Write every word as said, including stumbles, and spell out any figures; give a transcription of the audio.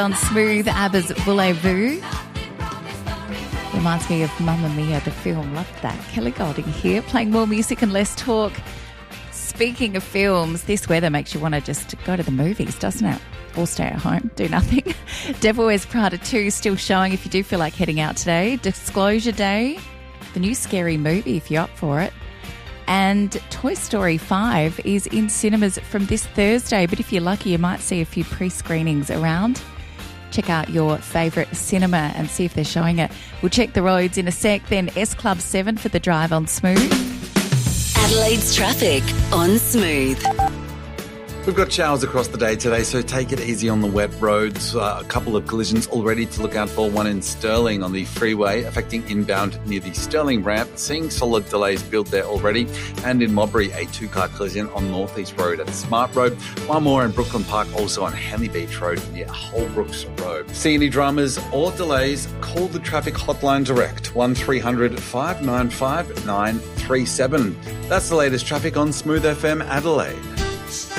On Smooth, ABBA's Voulez-Vous. Reminds me of Mamma Mia, the film. Love that. Kelly Golding here, playing more music and less talk. Speaking of films, this weather makes you want to just go to the movies, doesn't it? Or stay at home, do nothing. Devil Wears Prada two still showing if you do feel like heading out today. Disclosure Day, the new scary movie if you're up for it. And Toy Story five is in cinemas from this Thursday, but if you're lucky, you might see a few pre-screenings around. Check out your favourite cinema and see if they're showing it. We'll check the roads in a sec, then S Club seven for the drive on Smooth. Adelaide's traffic on Smooth. We've got showers across the day today, so take it easy on the wet roads. Uh, a couple of collisions already to look out for. One in Stirling on the freeway, affecting inbound near the Stirling ramp. Seeing solid delays build there already. And in Modbury, a two-car collision on North East Road at Smart Road. One more in Brooklyn Park, also on Henley Beach Road near Holbrooks Road. See any dramas or delays, call the traffic hotline direct, one three hundred five nine five nine three seven. That's the latest traffic on Smooth F M Adelaide.